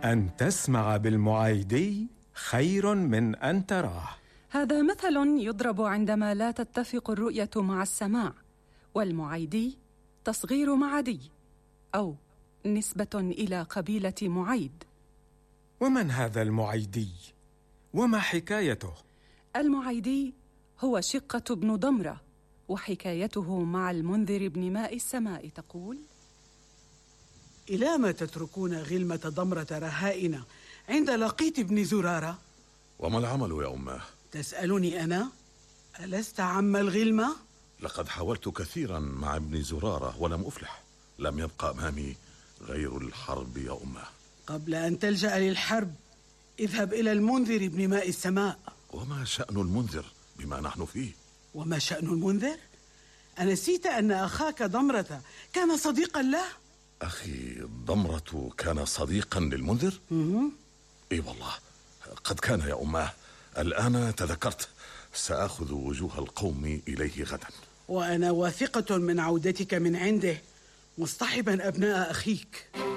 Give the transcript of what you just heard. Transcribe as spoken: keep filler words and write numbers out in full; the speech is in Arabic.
أن تسمع بالمعايدي خير من أن تراه. هذا مثل يضرب عندما لا تتفق الرؤية مع السماع، والمعايدي تصغير معدي أو نسبة إلى قبيلة معيد. ومن هذا المعيدي؟ وما حكايته؟ المعيدي هو شقة بن ضمرة، وحكايته مع المنذر بن ماء السماء تقول: إلى ما تتركون غلمة ضمرة رهائن عند لقيط بن زرارة؟ وما العمل يا أماه؟ تسألني أنا؟ ألست عم الغلمة؟ لقد حاولت كثيرا مع ابن زرارة ولم أفلح. لم يبقى أمامي غير الحرب يا أماه. قبل أن تلجأ للحرب اذهب إلى المنذر بن ماء السماء. وما شأن المنذر بما نحن فيه؟ وما شأن المنذر؟ أنسيت أن أخاك ضمرة كان صديقا له؟ أخي ضمرة كان صديقا للمنذر؟ إي والله قد كان يا أماه. الآن تذكرت. سأخذ وجوه القوم إليه غدا. وأنا واثقة من عودتك من عنده، مصطحبا أبناء أخيك.